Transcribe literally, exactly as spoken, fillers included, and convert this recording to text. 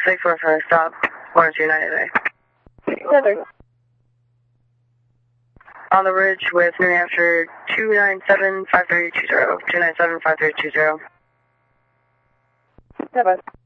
six four five, stop, one two nine eight. Seven. On the ridge with New Hampshire, two nine seven five three two zero, two nine seven five three two zero. Seven.